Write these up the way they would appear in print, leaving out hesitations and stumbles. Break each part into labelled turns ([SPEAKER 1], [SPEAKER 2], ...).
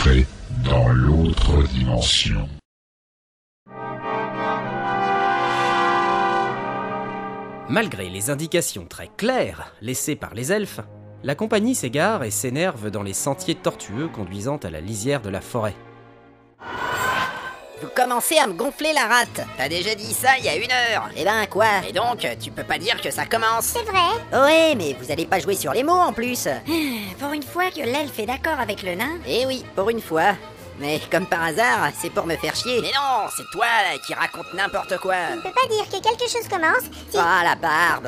[SPEAKER 1] entrez dans l'autre dimension.
[SPEAKER 2] Malgré les indications très claires laissées par les elfes, la compagnie s'égare et s'énerve dans les sentiers tortueux conduisant à la lisière de la forêt.
[SPEAKER 3] Vous commencez à me gonfler la rate. T'as déjà dit ça il y a 1 heure. Eh ben quoi? Et donc, tu peux pas dire que ça commence?
[SPEAKER 4] C'est vrai.
[SPEAKER 3] Ouais, mais vous allez pas jouer sur les mots en plus.
[SPEAKER 4] Pour une fois que l'elfe est d'accord avec le nain.
[SPEAKER 3] Eh oui, pour une fois. Mais comme par hasard, c'est pour me faire chier. Mais non, c'est toi là, qui raconte n'importe quoi.
[SPEAKER 4] On ne peut pas dire que quelque chose commence si...
[SPEAKER 3] Ah, la barbe.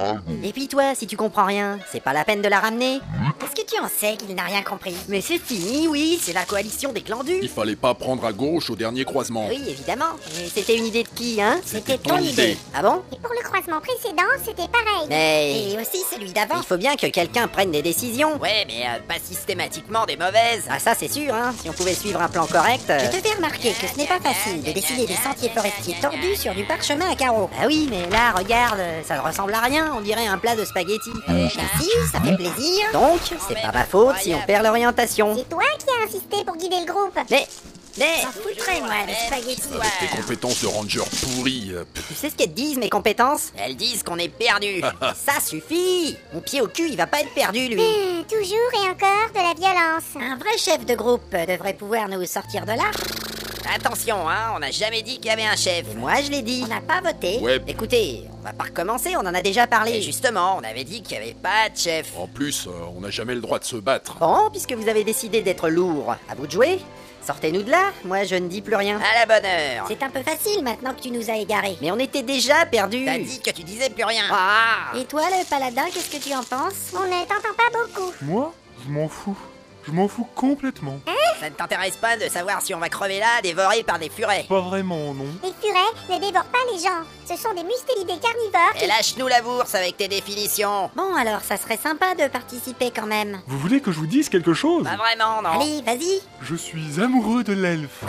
[SPEAKER 3] Et puis toi, si tu comprends rien, c'est pas la peine de la ramener.
[SPEAKER 4] Est-ce que tu en sais qu'il n'a rien compris?
[SPEAKER 3] Mais c'est fini, oui, c'est la coalition des clandus.
[SPEAKER 5] Il fallait pas prendre à gauche au dernier croisement.
[SPEAKER 3] Oui, évidemment. Mais c'était une idée de qui, hein?
[SPEAKER 4] C'était
[SPEAKER 5] ton idée.
[SPEAKER 3] Ah bon?
[SPEAKER 4] Et pour le croisement précédent, c'était pareil.
[SPEAKER 3] Mais...
[SPEAKER 4] Et aussi celui d'avant.
[SPEAKER 3] il faut bien que quelqu'un prenne des décisions. Ouais, mais pas systématiquement des mauvaises. Ah ça c'est sûr, hein. Si on pouvait suivre un plan correct...
[SPEAKER 4] Je te fais remarquer que ce n'est pas facile de décider des sentiers forestiers tordus sur du parchemin à carreaux.
[SPEAKER 3] Ah oui, mais là, regarde, ça ne ressemble à rien, on dirait un plat de spaghettis.
[SPEAKER 4] Merci, ça fait plaisir.
[SPEAKER 3] Donc, c'est pas ma faute si on perd l'orientation.
[SPEAKER 4] C'est toi qui as insisté pour guider le groupe.
[SPEAKER 3] Mais...
[SPEAKER 4] J'en foutrais, moi, des spaghettis.
[SPEAKER 5] Avec tes compétences de ranger pourries.
[SPEAKER 3] Tu sais ce qu'elles disent, mes compétences? Elles disent qu'on est perdu. Ça suffit. Mon pied au cul, il va pas être perdu, lui.
[SPEAKER 4] Toujours et encore de la violence. Un vrai chef de groupe devrait pouvoir nous sortir de là.
[SPEAKER 3] Attention, hein, on n'a jamais dit qu'il y avait un chef. Et moi, je l'ai dit.
[SPEAKER 4] On n'a pas voté.
[SPEAKER 5] Ouais.
[SPEAKER 3] Écoutez, on va pas recommencer, on en a déjà parlé. Et justement, on avait dit qu'il n'y avait pas de chef.
[SPEAKER 5] En plus, on n'a jamais le droit de se battre.
[SPEAKER 3] Bon, puisque vous avez décidé d'être lourd, à vous de jouer. Sortez-nous de là, moi je ne dis plus rien. À la bonne heure.
[SPEAKER 4] C'est un peu facile maintenant que tu nous as égarés.
[SPEAKER 3] Mais on était déjà perdus. T'as dit que tu disais plus rien.
[SPEAKER 4] Et toi, le paladin, qu'est-ce que tu en penses? On ne t'entend pas beaucoup.
[SPEAKER 6] Moi, je m'en fous. Je m'en fous complètement.
[SPEAKER 3] Ça ne t'intéresse pas de savoir si on va crever là, dévorés par des furets?
[SPEAKER 6] Pas vraiment, non.
[SPEAKER 4] Les furets ne dévorent pas les gens. Ce sont des mustélidés carnivores
[SPEAKER 3] Et lâche-nous la bourse avec tes définitions.
[SPEAKER 4] Bon, alors, ça serait sympa de participer quand même.
[SPEAKER 6] Vous voulez que je vous dise quelque chose?
[SPEAKER 3] Pas vraiment, non.
[SPEAKER 4] Allez, vas-y.
[SPEAKER 6] Je suis amoureux de l'elfe.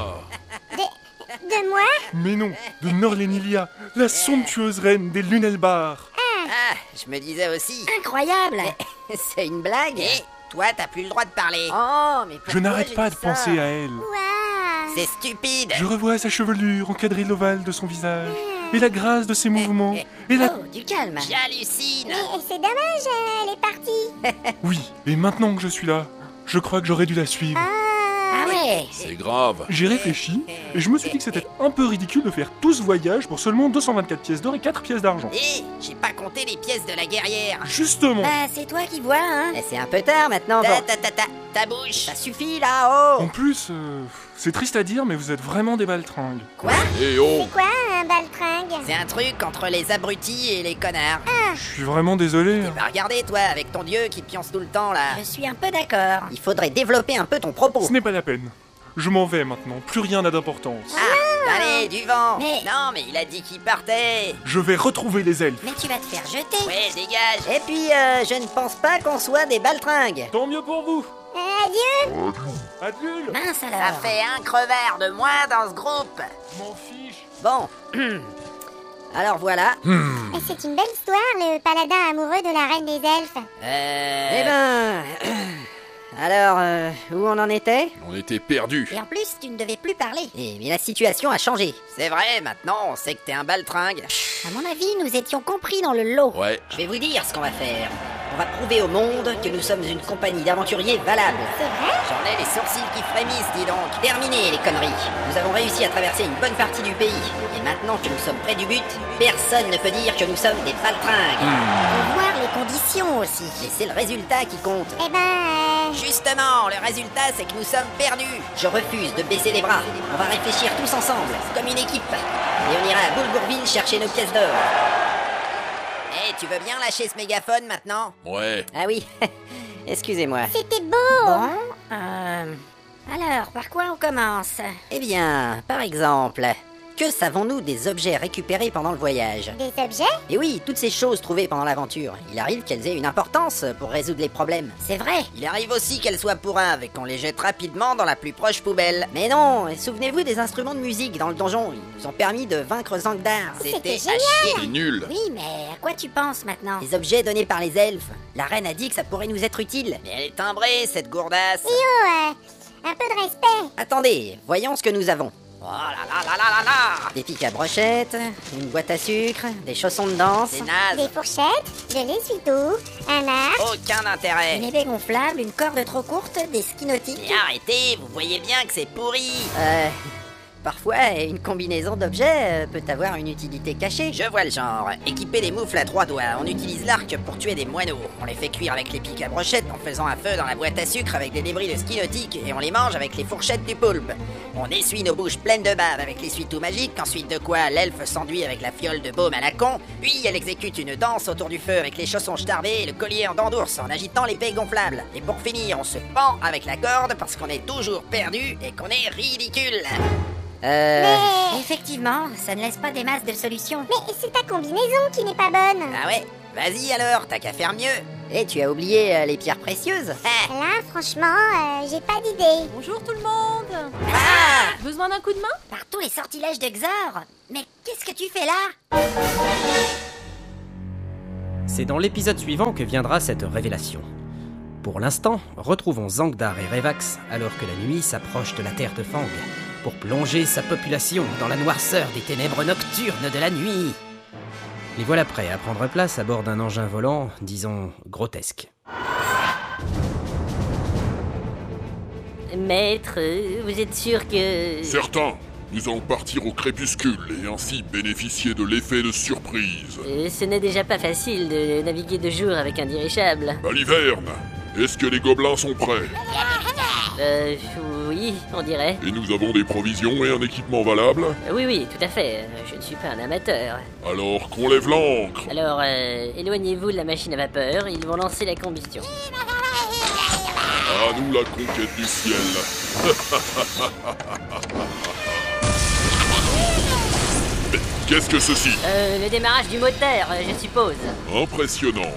[SPEAKER 4] De moi?
[SPEAKER 6] Mais non, de Norlénilia, la somptueuse reine des Lunelbar.
[SPEAKER 3] Ah, je me disais aussi.
[SPEAKER 4] Incroyable.
[SPEAKER 3] C'est une blague. Et toi, t'as plus le droit de parler. Oh, mais pourquoi
[SPEAKER 6] Je n'arrête pas
[SPEAKER 3] j'ai
[SPEAKER 6] de
[SPEAKER 3] dit ça?
[SPEAKER 6] penser à elle.
[SPEAKER 4] Waouh.
[SPEAKER 3] C'est stupide.
[SPEAKER 6] Je revois sa chevelure encadrée l'ovale de son visage, et la grâce de ses mouvements, et la...
[SPEAKER 4] Oh, du calme.
[SPEAKER 3] J'hallucine.
[SPEAKER 4] Mais c'est dommage, elle est partie.
[SPEAKER 6] Oui, et maintenant que je suis là, je crois que j'aurais dû la suivre.
[SPEAKER 4] Ah ouais.
[SPEAKER 5] C'est grave.
[SPEAKER 6] J'ai réfléchi, et je me suis dit que c'était un peu ridicule de faire tout ce voyage pour seulement 224 pièces d'or et 4 pièces d'argent.
[SPEAKER 3] Et j'ai pas compté les pièces de la guerrière.
[SPEAKER 6] Justement.
[SPEAKER 4] Bah, c'est toi qui vois, hein.
[SPEAKER 3] Mais c'est un peu tard maintenant. Ta bouche. Ça suffit là, oh.
[SPEAKER 6] En plus, c'est triste à dire, mais vous êtes vraiment des baltringues.
[SPEAKER 3] Quoi?
[SPEAKER 5] Eh oh.
[SPEAKER 4] C'est quoi, un baltringue?
[SPEAKER 3] C'est un truc entre les abrutis et les connards.
[SPEAKER 6] Je suis vraiment désolé.
[SPEAKER 3] Bah regardez toi, avec ton dieu qui pionce tout le temps là.
[SPEAKER 4] Je suis un peu d'accord.
[SPEAKER 3] Il faudrait développer un peu ton propos.
[SPEAKER 6] Ce n'est pas la peine. Je m'en vais maintenant, plus rien n'a d'importance.
[SPEAKER 3] Ah, allez, du vent.
[SPEAKER 4] Mais-
[SPEAKER 3] Non, mais il a dit qu'il partait.
[SPEAKER 6] Je vais retrouver les elfes.
[SPEAKER 4] Mais tu vas te faire jeter.
[SPEAKER 3] Ouais, dégage. Et puis, je ne pense pas qu'on soit des baltringues.
[SPEAKER 6] Tant mieux pour vous.
[SPEAKER 4] Adieu.
[SPEAKER 6] Adieu.
[SPEAKER 4] Mince alors.
[SPEAKER 3] Ça fait un crevard de moins dans ce groupe.
[SPEAKER 6] M'en fiche.
[SPEAKER 3] Bon. Alors voilà.
[SPEAKER 4] Et c'est une belle histoire, le paladin amoureux de la reine des elfes.
[SPEAKER 3] Eh ben... Alors, où on en était?
[SPEAKER 5] On était perdus.
[SPEAKER 4] Et en plus, tu ne devais plus parler.
[SPEAKER 3] Mais la situation a changé. C'est vrai, maintenant on sait que t'es un baltringue.
[SPEAKER 4] À mon avis, nous étions compris dans le lot.
[SPEAKER 5] Ouais.
[SPEAKER 3] Je vais vous dire ce qu'on va faire. On va prouver au monde que nous sommes une compagnie d'aventuriers valable.
[SPEAKER 4] C'est vrai?
[SPEAKER 3] J'en ai les sourcils qui frémissent, dis donc. Terminé les conneries. Nous avons réussi à traverser une bonne partie du pays. Et maintenant que nous sommes près du but, personne ne peut dire que nous sommes des baltringues.
[SPEAKER 4] Faut voir les conditions aussi.
[SPEAKER 3] Et c'est le résultat qui compte.
[SPEAKER 4] Eh ben...
[SPEAKER 3] Justement, le résultat c'est que nous sommes perdus. Je refuse de baisser les bras. On va réfléchir tous ensemble, comme une équipe. Et on ira à Boulgourville chercher nos pièces d'or. Eh, tu veux bien lâcher ce mégaphone maintenant?
[SPEAKER 5] Ouais.
[SPEAKER 3] Ah oui, excusez-moi.
[SPEAKER 4] C'était beau. Bon, alors, par quoi on commence?
[SPEAKER 3] Eh bien, par exemple, que savons-nous des objets récupérés pendant le voyage?
[SPEAKER 4] Des objets?
[SPEAKER 3] Et oui, toutes ces choses trouvées pendant l'aventure, il arrive qu'elles aient une importance pour résoudre les problèmes.
[SPEAKER 4] C'est vrai.
[SPEAKER 3] Il arrive aussi qu'elles soient pourraves et qu'on les jette rapidement dans la plus proche poubelle. Mais non, souvenez-vous des instruments de musique dans le donjon, ils nous ont permis de vaincre Zangdar.
[SPEAKER 4] C'était
[SPEAKER 3] à
[SPEAKER 4] génial.
[SPEAKER 3] chier.
[SPEAKER 5] C'est nul.
[SPEAKER 4] Oui, mais à quoi tu penses maintenant?
[SPEAKER 3] Les objets donnés par les elfes. La reine a dit que ça pourrait nous être utile. Mais elle est timbrée, cette gourdasse.
[SPEAKER 4] Oh, Un peu de respect.
[SPEAKER 3] Attendez, voyons ce que nous avons. Oh là là là là là là. Des pics à brochettes, une boîte à sucre, des chaussons de danse, des nazes,
[SPEAKER 4] Des fourchettes, de l'essuie-tout, un arc,
[SPEAKER 3] aucun intérêt.
[SPEAKER 4] une épée gonflable, une corde trop courte, des skis nautiques.
[SPEAKER 3] Et arrêtez, vous voyez bien que c'est pourri. Parfois, une combinaison d'objets peut avoir une utilité cachée. Je vois le genre. Équiper des moufles à 3 doigts, on utilise l'arc pour tuer des moineaux. On les fait cuire avec les pics à brochettes en faisant un feu dans la boîte à sucre avec des débris de ski nautique et on les mange avec les fourchettes du poulpe. On essuie nos bouches pleines de bave avec l'essuie-tout magique, ensuite de quoi l'elfe s'enduit avec la fiole de baume à la con, puis elle exécute une danse autour du feu avec les chaussons starbés et le collier en dents d'ours en agitant l'épée gonflable. Et pour finir, on se pend avec la corde parce qu'on est toujours perdu et qu'on est ridicule.
[SPEAKER 4] Mais effectivement, ça ne laisse pas des masses de solutions. Mais c'est ta combinaison qui n'est pas bonne.
[SPEAKER 3] Ah ouais? Vas-y alors, t'as qu'à faire mieux. Et tu as oublié les pierres précieuses?
[SPEAKER 4] Là, franchement, j'ai pas d'idée.
[SPEAKER 7] Bonjour tout le monde.
[SPEAKER 3] Ah!
[SPEAKER 7] Besoin d'un coup de main?
[SPEAKER 4] Par tous les sortilèges de Xor. Mais qu'est-ce que tu fais là?
[SPEAKER 2] C'est dans l'épisode suivant que viendra cette révélation. Pour l'instant, retrouvons Zangdar et Revax alors que la nuit s'approche de la terre de Fang pour plonger sa population dans la noirceur des ténèbres nocturnes de la nuit. Les voilà prêts à prendre place à bord d'un engin volant, disons, grotesque.
[SPEAKER 8] Maître, vous êtes sûr que...
[SPEAKER 1] Certain. Nous allons partir au crépuscule et ainsi bénéficier de l'effet de surprise.
[SPEAKER 8] Ce n'est déjà pas facile de naviguer de jour avec un dirigeable.
[SPEAKER 1] Baliverne, est-ce que les gobelins sont prêts?
[SPEAKER 8] Oui, on dirait.
[SPEAKER 1] Et nous avons des provisions et un équipement valable?
[SPEAKER 8] Oui, tout à fait. Je ne suis pas un amateur.
[SPEAKER 1] Alors qu'on lève l'ancre.
[SPEAKER 8] Alors, éloignez-vous de la machine à vapeur, ils vont lancer la combustion.
[SPEAKER 1] À nous la conquête du ciel. Mais qu'est-ce que ceci?
[SPEAKER 8] Le démarrage du moteur, je suppose.
[SPEAKER 1] Impressionnant.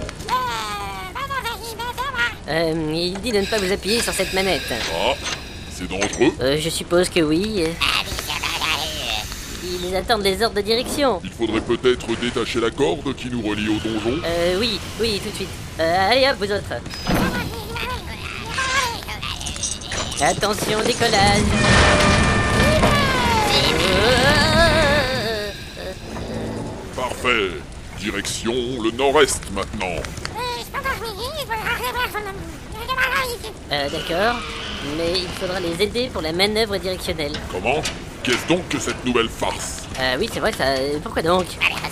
[SPEAKER 8] Il dit de ne pas vous appuyer sur cette manette.
[SPEAKER 1] Ah, c'est dangereux.
[SPEAKER 8] Je suppose que oui. Ils attendent les ordres de direction.
[SPEAKER 1] Il faudrait peut-être détacher la corde qui nous relie au donjon.
[SPEAKER 8] Oui, tout de suite. Allez hop, vous autres. Attention, décollage.
[SPEAKER 1] Parfait. Direction le nord-est maintenant.
[SPEAKER 8] D'accord, mais il faudra les aider pour la manœuvre directionnelle.
[SPEAKER 1] Comment? Qu'est-ce donc que cette nouvelle farce?
[SPEAKER 8] Oui, c'est vrai ça. Pourquoi donc?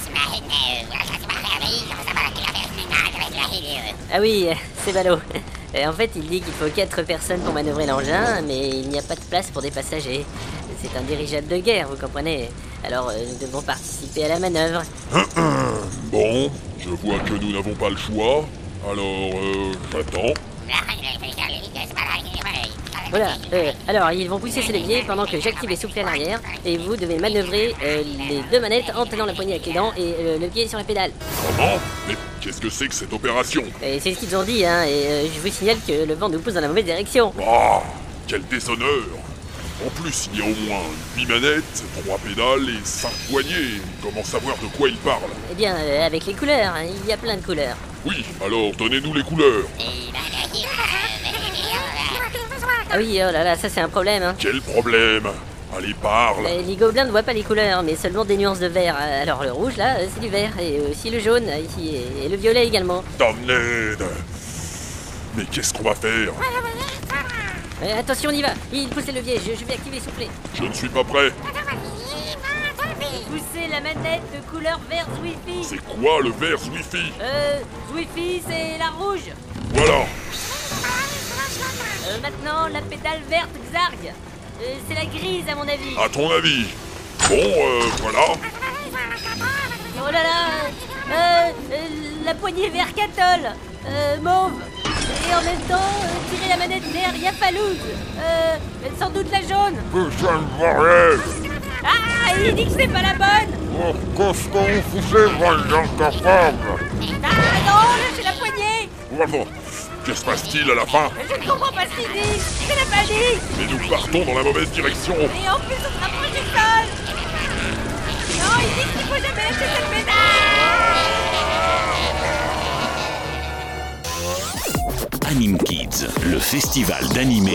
[SPEAKER 8] Ah oui, c'est ballot. En fait, il dit qu'il faut 4 personnes pour manœuvrer l'engin, mais il n'y a pas de place pour des passagers. C'est un dirigeable de guerre, vous comprenez? Alors, nous devons participer à la manœuvre.
[SPEAKER 1] Bon, je vois que nous n'avons pas le choix. Alors, j'attends.
[SPEAKER 8] Voilà, alors ils vont pousser ces leviers pendant que j'active les soufflets à l'arrière, et vous devez manœuvrer les 2 manettes en tenant la poignée avec les dents et le pied sur la pédale.
[SPEAKER 1] Comment? Mais qu'est-ce que c'est que cette opération?
[SPEAKER 8] Et c'est ce qu'ils ont dit, hein, et je vous signale que le vent nous pousse dans la mauvaise direction.
[SPEAKER 1] Ah, quel déshonneur! En plus, il y a au moins 8 manettes, 3 pédales et 5 poignées. Comment savoir de quoi il parle?
[SPEAKER 8] Eh bien, avec les couleurs, hein, il y a plein de couleurs.
[SPEAKER 1] Oui, alors donnez-nous les couleurs.
[SPEAKER 8] Ah oui, oh là là, ça c'est un problème, hein.
[SPEAKER 1] Quel problème? Allez, parle.
[SPEAKER 8] Les gobelins ne voient pas les couleurs, mais seulement des nuances de vert. Alors le rouge, là, c'est du vert, et aussi le jaune, ici, et le violet également.
[SPEAKER 1] Damned! Mais qu'est-ce qu'on va faire?
[SPEAKER 8] Attention, on y va. Il pousse le levier, je vais activer les soufflets.
[SPEAKER 1] Je ne suis pas prêt.
[SPEAKER 8] Poussez la manette de couleur vert Zwifi.
[SPEAKER 1] C'est quoi le vert Zwifi?
[SPEAKER 8] Zwifi, c'est la rouge.
[SPEAKER 1] Voilà.
[SPEAKER 8] Maintenant, la pédale verte Xarg. C'est la grise, à mon avis.
[SPEAKER 1] À ton avis? Bon, voilà.
[SPEAKER 8] Oh là là. La poignée vert Catol. Mauve. Et en même temps, tirer la manette vert Yafalouz. Sans doute la jaune.
[SPEAKER 1] Putain de bordel!
[SPEAKER 8] Ah, il dit que c'est pas la bonne.
[SPEAKER 1] Oh, qu'est-ce qu'on faisait, Valjean capable?
[SPEAKER 8] Ah non, lâchez la poignée.
[SPEAKER 1] Bon, que se passe-t-il à la fin?
[SPEAKER 8] Je ne comprends pas ce qu'il dit. C'est la panique.
[SPEAKER 1] Mais nous partons dans la mauvaise direction.
[SPEAKER 8] Et en plus, on se rapproche du sol. Non, il dit qu'il faut jamais lâcher cette pédale.
[SPEAKER 9] Anime Kids, le festival d'animé